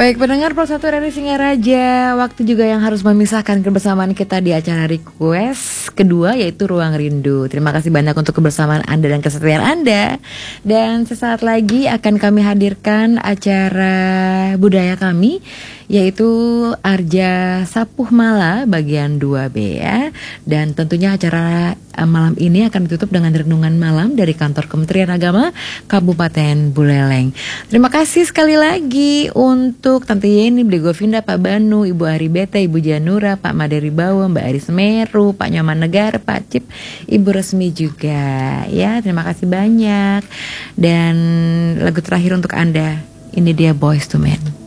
Baik pendengar Pro 1 dari Singaraja, waktu juga yang harus memisahkan kebersamaan kita di acara request kedua yaitu Ruang Rindu. Terima kasih banyak untuk kebersamaan Anda dan kesetiaan Anda. Dan sesaat lagi akan kami hadirkan acara budaya kami yaitu Arja Sapuh Mala bagian 2B ya. Dan tentunya acara malam ini akan ditutup dengan renungan malam dari kantor Kementerian Agama Kabupaten Buleleng. Terima kasih sekali lagi untuk Tante Yeni, Bli Govinda, Pak Banu, Ibu Aribeta, Ibu Janura, Pak Maderi Bawo, Mbak Aris Meru, Pak Nyoman Negara, Pak Cip, Ibu Resmi juga ya. Terima kasih banyak. Dan lagu terakhir untuk Anda, ini dia Boyz II Men.